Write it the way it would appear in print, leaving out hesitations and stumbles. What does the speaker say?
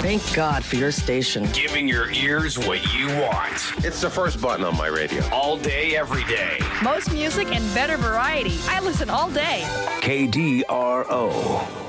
Thank God for your station. Giving your ears what you want. It's the first button on my radio. All day, every day. Most music and better variety. I listen all day. KDRO.